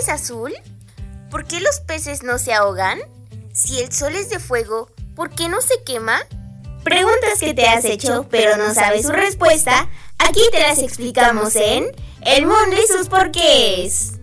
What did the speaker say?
es azul? ¿Por qué los peces no se ahogan? Si el sol es de fuego, ¿por qué no se quema? Preguntas que te has hecho, pero no sabes su respuesta. Aquí te las explicamos en El Mundo y sus Porqués.